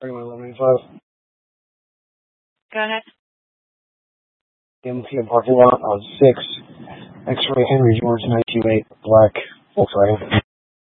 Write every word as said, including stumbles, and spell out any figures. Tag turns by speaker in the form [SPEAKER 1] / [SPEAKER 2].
[SPEAKER 1] thirty-one eleven eighty-five.
[SPEAKER 2] Go ahead.
[SPEAKER 1] M P M parking lot on six. X-ray Henry George nine two eight black Volkswagen.